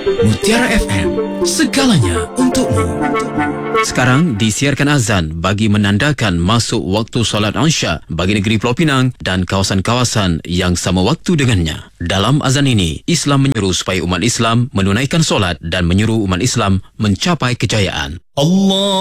Mutiara FM, segalanya untukmu. Sekarang disiarkan azan bagi menandakan masuk waktu solat Isya bagi negeri Pulau Pinang dan kawasan-kawasan yang sama waktu dengannya. Dalam azan ini, Islam menyuruh supaya umat Islam menunaikan solat dan menyuruh umat Islam mencapai kejayaan. Allah